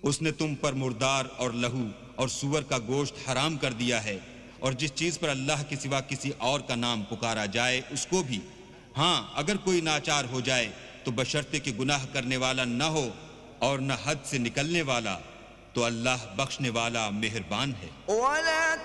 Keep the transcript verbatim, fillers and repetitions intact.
उसने तुम पर मुर्दार और लहू और सूअर का गोश्त हराम कर दिया है, और जिस चीज पर अल्लाह के सिवा किसी और का नाम पुकारा जाए उसको भी। हाँ, अगर कोई नाचार हो जाए तो बशर्ते कि गुनाह करने वाला न हो और न हद से निकलने वाला, तो अल्लाह बख्शने वाला मेहरबान है।